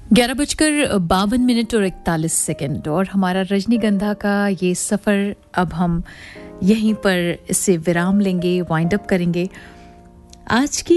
11:52 और 41 और हमारा रजनीगंधा का ये सफ़र अब हम यहीं पर इससे विराम लेंगे, वाइंड अप करेंगे। आज की